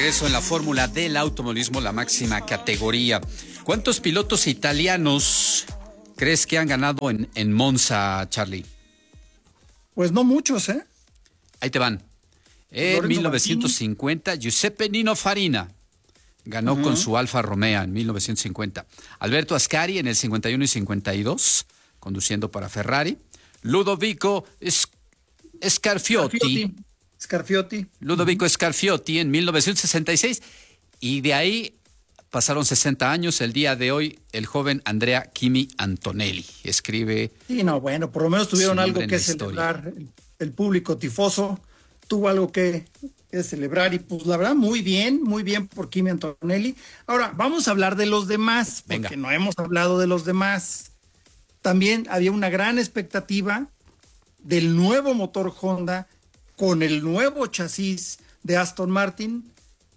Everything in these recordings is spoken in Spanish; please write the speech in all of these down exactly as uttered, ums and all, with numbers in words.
Eso en la fórmula del automovilismo, la máxima categoría. ¿Cuántos pilotos italianos crees que han ganado en, en Monza, Charlie? Pues no muchos, ¿eh? Ahí te van. En Lorenzo mil novecientos cincuenta, Martini. Giuseppe Nino Farina ganó uh-huh. con su Alfa Romeo en mil novecientos cincuenta. Alberto Ascari en el cincuenta y uno y cincuenta y dos, conduciendo para Ferrari. Ludovico Scarfiotti. Scarfiotti. Scarfiotti. Ludovico uh-huh. Scarfiotti en mil novecientos sesenta y seis. Y de ahí pasaron sesenta años. El día de hoy, el joven Andrea Kimi Antonelli escribe. Sí, no, bueno, por lo menos tuvieron algo que celebrar. El, el público tifoso tuvo algo que, que celebrar. Y pues la verdad, muy bien, muy bien por Kimi Antonelli. Ahora, vamos a hablar de los demás, porque Venga. no hemos hablado de los demás. También había una gran expectativa del nuevo motor Honda con el nuevo chasis de Aston Martin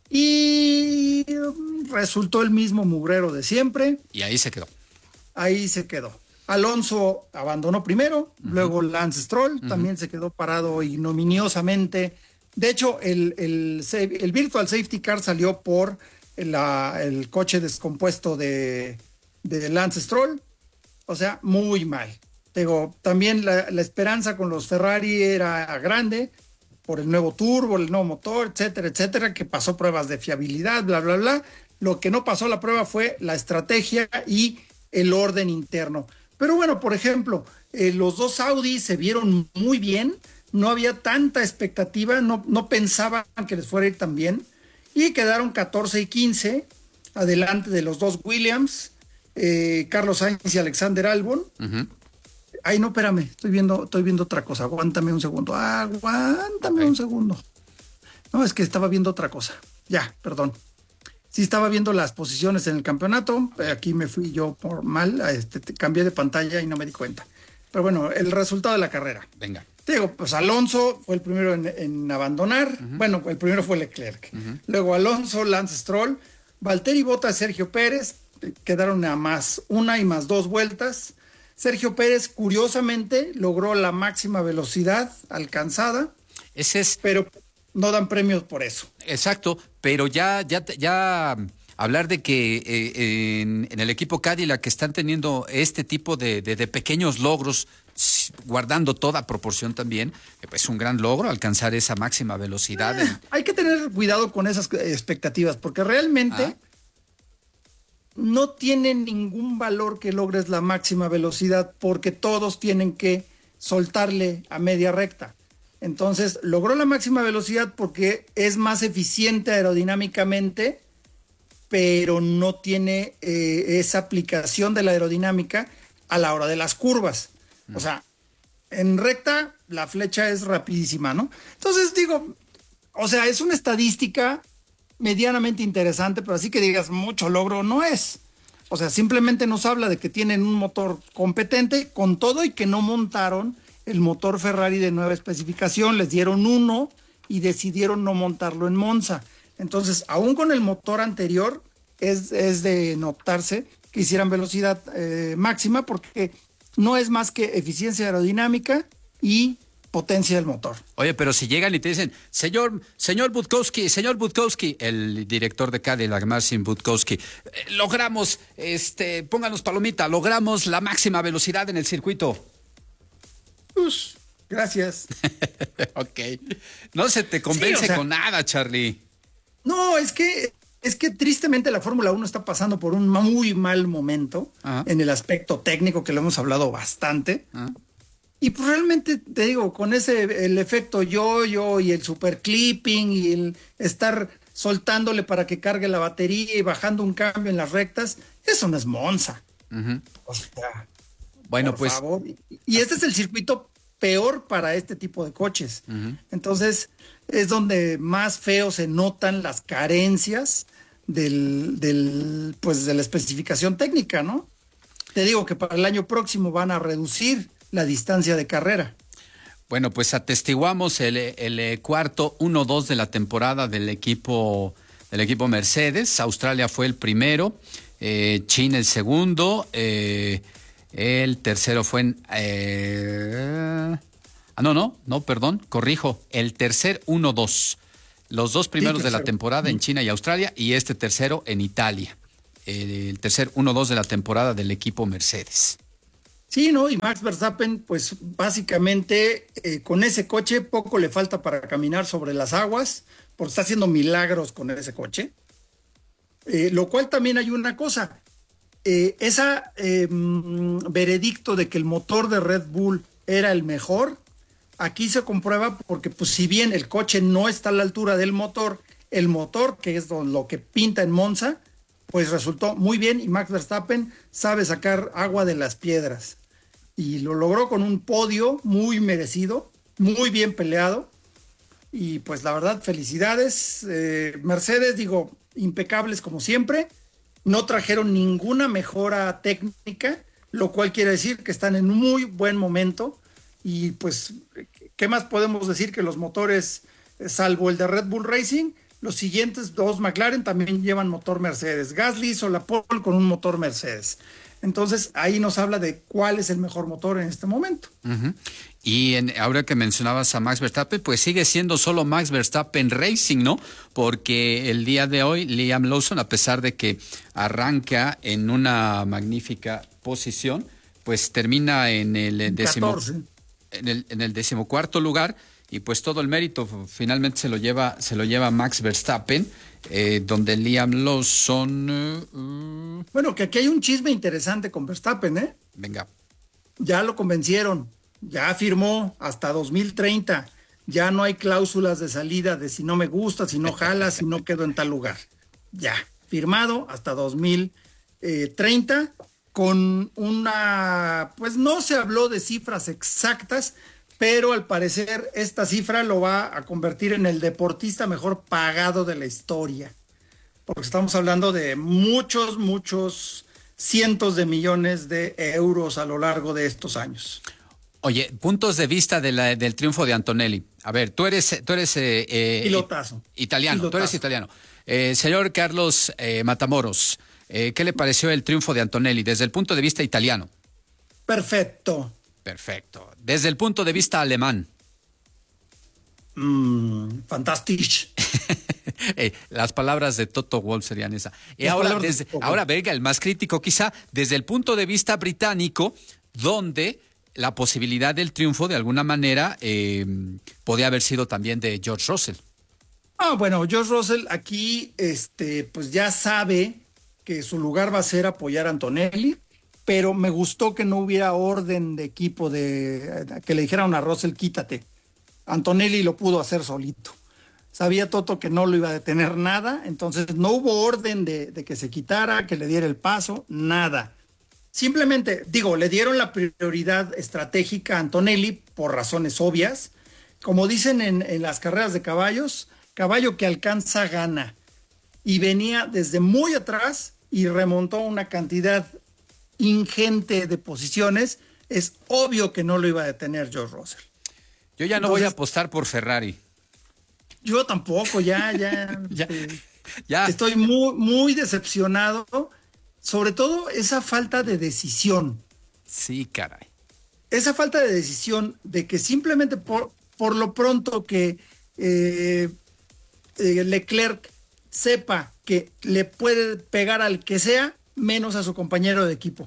y resultó el mismo mugrero de siempre. Y ahí se quedó. Ahí se quedó. Alonso abandonó primero, uh-huh. luego Lance Stroll uh-huh. también se quedó parado ignominiosamente. De hecho, el, el, el Virtual Safety Car salió por la, el coche descompuesto de, de Lance Stroll. O sea, muy mal. Digo, también la, la esperanza con los Ferrari era grande por el nuevo turbo, el nuevo motor, etcétera, etcétera, que pasó pruebas de fiabilidad, bla, bla, bla. Lo que no pasó la prueba fue la estrategia y el orden interno. Pero bueno, por ejemplo, eh, los dos Audi se vieron muy bien, no había tanta expectativa, no, no pensaban que les fuera a ir tan bien, y quedaron catorce y quince, adelante de los dos Williams, eh, Carlos Sainz y Alexander Albon. Uh-huh. Ay, no, espérame, estoy viendo, estoy viendo otra cosa, aguántame un segundo, aguántame okay. un segundo. No, es que estaba viendo otra cosa, ya, perdón. Sí estaba viendo las posiciones en el campeonato, aquí me fui yo por mal, este, cambié de pantalla y no me di cuenta. Pero bueno, el resultado de la carrera. Venga. Te digo, pues Alonso fue el primero en, en abandonar, uh-huh. bueno, el primero fue Leclerc. Uh-huh. Luego Alonso, Lance Stroll, Valtteri Bottas, Sergio Pérez, quedaron a más una y más dos vueltas. Sergio Pérez, curiosamente, logró la máxima velocidad alcanzada. Ese es... Pero no dan premios por eso. Exacto, pero ya, ya, ya hablar de que eh, en, en el equipo Cadillac están teniendo este tipo de, de, de pequeños logros, guardando toda proporción también, es pues un gran logro alcanzar esa máxima velocidad. Eh, hay que tener cuidado con esas expectativas, porque realmente... Ah. no tiene ningún valor que logres la máxima velocidad porque todos tienen que soltarle a media recta. Entonces, logró la máxima velocidad porque es más eficiente aerodinámicamente, pero no tiene eh, esa aplicación de la aerodinámica a la hora de las curvas. Mm. O sea, en recta la flecha es rapidísima, ¿no? Entonces, digo, o sea, es una estadística medianamente interesante, pero así que digas mucho logro no es. O sea, simplemente nos habla de que tienen un motor competente con todo y que no montaron el motor Ferrari de nueva especificación, les dieron uno y decidieron no montarlo en Monza. Entonces, aún con el motor anterior, es, es de notarse que hicieran velocidad eh, máxima porque no es más que eficiencia aerodinámica y potencia del motor. Oye, pero si llegan y te dicen, señor, señor Budkowski, señor Budkowski, el director de Cadillac, Marcin Budkowski, eh, logramos, este, pónganos palomita, logramos la máxima velocidad en el circuito. Pues, gracias. Ok. No se te convence sí, o sea, con nada, Charlie. No, es que, es que tristemente la Fórmula uno está pasando por un muy mal momento. Ajá. En el aspecto técnico, que lo hemos hablado bastante. Ajá. Y pues realmente, te digo, con ese, el efecto yo-yo y el super clipping y el estar soltándole para que cargue la batería y bajando un cambio en las rectas, eso no es Monza. Uh-huh. O sea, bueno, por pues. favor. Y este es el circuito peor para este tipo de coches. Uh-huh. Entonces, es donde más feo se notan las carencias del, del, pues, de la especificación técnica, ¿no? Te digo que para el año próximo van a reducir la distancia de carrera. Bueno, pues atestiguamos el, el cuarto uno dos de la temporada del equipo del equipo Mercedes. Australia fue el primero, eh, China el segundo, eh, el tercero fue en... Eh, ah, no, no, no, perdón, corrijo, el tercer uno dos. Los dos primeros Sí, de la tercero. temporada en China y Australia y este tercero en Italia. El tercer uno dos de la temporada del equipo Mercedes. Sí, ¿no? Y Max Verstappen, pues básicamente eh, con ese coche poco le falta para caminar sobre las aguas, porque está haciendo milagros con ese coche. Eh, lo cual también hay una cosa, eh, esa eh, mm, veredicto de que el motor de Red Bull era el mejor, aquí se comprueba porque pues si bien el coche no está a la altura del motor, el motor, que es lo, lo que pinta en Monza, pues resultó muy bien y Max Verstappen sabe sacar agua de las piedras. Y lo logró con un podio muy merecido, muy bien peleado. Y pues la verdad, felicidades. Eh, Mercedes, digo, impecables como siempre. No trajeron ninguna mejora técnica, lo cual quiere decir que están en un muy buen momento. Y pues, ¿qué más podemos decir que los motores, eh, salvo el de Red Bull Racing? Los siguientes dos McLaren también llevan motor Mercedes. Gasly hizo la pole con un motor Mercedes. Entonces, ahí nos habla de cuál es el mejor motor en este momento. Uh-huh. Y en, ahora que mencionabas a Max Verstappen, pues sigue siendo solo Max Verstappen Racing, ¿no? Porque el día de hoy Liam Lawson, a pesar de que arranca en una magnífica posición, pues termina en el décimo, en el, en el decimocuarto lugar y pues todo el mérito finalmente se lo lleva, se lo lleva Max Verstappen. Eh, donde Liam Lawson... Uh, uh, bueno, que aquí hay un chisme interesante con Verstappen, ¿eh? Venga. Ya lo convencieron, ya firmó hasta dos mil treinta, ya no hay cláusulas de salida de si no me gusta, si no jala, si no quedo en tal lugar. Ya, firmado hasta dos mil treinta con una... Pues no se habló de cifras exactas, pero al parecer esta cifra lo va a convertir en el deportista mejor pagado de la historia, porque estamos hablando de muchos, muchos cientos de millones de euros a lo largo de estos años. Oye, puntos de vista de la, del triunfo de Antonelli. A ver, tú eres, tú eres eh, eh, Pilotazo. italiano, Pilotazo. tú eres italiano. Eh, señor Carlos eh, Matamoros, eh, ¿qué le pareció el triunfo de Antonelli desde el punto de vista italiano? Perfecto. Perfecto. Desde el punto de vista alemán. Mm, fantastisch. eh, las palabras de Toto Wolff serían esa. Y ahora, desde, de ahora, venga, el más crítico quizá, desde el punto de vista británico, donde la posibilidad del triunfo, de alguna manera, eh, podía haber sido también de George Russell. Ah, bueno, George Russell aquí, este, pues ya sabe que su lugar va a ser apoyar a Antonelli, pero me gustó que no hubiera orden de equipo, de que le dijeran a Russell, quítate. Antonelli lo pudo hacer solito. Sabía Toto que no lo iba a detener nada, entonces no hubo orden de, de que se quitara, que le diera el paso, nada. Simplemente, digo, le dieron la prioridad estratégica a Antonelli por razones obvias. Como dicen en, en las carreras de caballos, caballo que alcanza gana. Y venía desde muy atrás y remontó una cantidad ingente de posiciones. Es obvio que no lo iba a detener George Russell. Yo ya no Entonces, voy a apostar por Ferrari. Yo tampoco, ya, ya. ya, eh, ya. Estoy muy, muy decepcionado. Sobre todo esa falta de decisión. Sí, caray. Esa falta de decisión de que simplemente por, por lo pronto que eh, eh, Leclerc sepa que le puede pegar al que sea, menos a su compañero de equipo.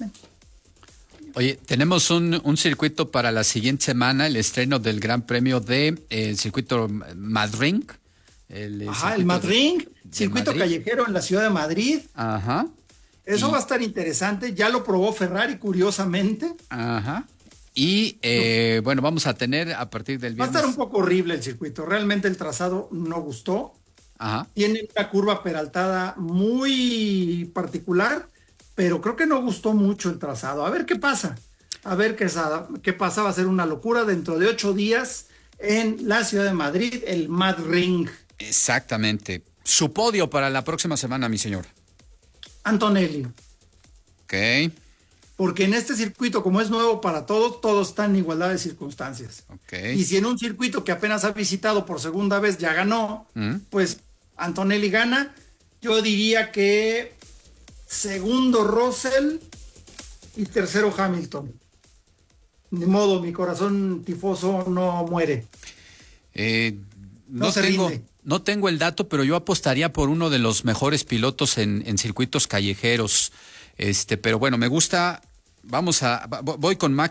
Oye, tenemos un, un circuito para la siguiente semana, el estreno del Gran Premio de eh, el circuito Madrid. El Ajá, el Madrid, circuito Madrid. Callejero en la ciudad de Madrid. Ajá. Eso y... va a estar interesante. Ya lo probó Ferrari, curiosamente. Ajá. Y eh, bueno, vamos a tener a partir del viernes. Va a estar un poco horrible el circuito. Realmente el trazado no gustó. Ajá. Tiene una curva peraltada muy particular, pero creo que no gustó mucho el trazado. A ver qué pasa. A ver qué, qué pasa. Va a ser una locura dentro de ocho días en la ciudad de Madrid, el Mad Ring. Exactamente. Su podio para la próxima semana, mi señor. Antonelli. Ok. Porque en este circuito, como es nuevo para todos, todos están en igualdad de circunstancias. Okay. Y si en un circuito que apenas ha visitado por segunda vez ya ganó, ¿Mm? pues Antonelli gana. Yo diría que segundo Russell y tercero Hamilton. De modo, mi corazón tifoso no muere. Eh, no, no se tengo, rinde. no tengo el dato, pero yo apostaría por uno de los mejores pilotos en, en circuitos callejeros. Este, pero bueno, me gusta. Vamos a, voy con Max